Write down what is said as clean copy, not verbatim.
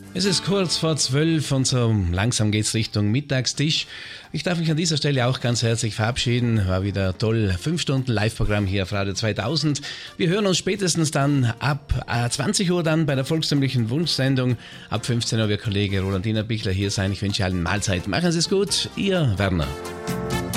Es ist kurz vor 12 und so langsam geht's Richtung Mittagstisch. Ich darf mich an dieser Stelle auch ganz herzlich verabschieden. War wieder toll. 5 Stunden Live-Programm hier auf Radio 2000. Wir hören uns spätestens dann ab 20 Uhr dann bei der volkstümlichen Wunschsendung. Ab 15 Uhr wird Kollege Rolandina Bichler hier sein. Ich wünsche allen Mahlzeit. Machen Sie es gut. Ihr Werner.